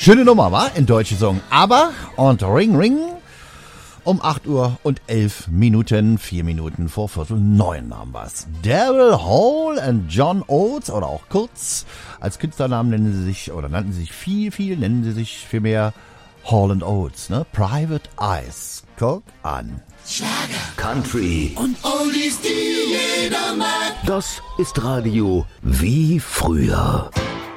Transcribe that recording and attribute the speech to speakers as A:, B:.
A: Schöne Nummer, wa? In Deutsch gesungen. Aber und Ring Ring um 8 Uhr und 11 Minuten, 4 Minuten vor Viertel 9 haben wir's. Daryl Hall und John Oates oder auch kurz als Künstlernamen nannten sie sich vielmehr Hall & Oates, ne? Private Eyes. Guck an.
B: Schlager,
C: Country
B: und Oldies, die jeder mag.
C: Das ist Radio wie früher.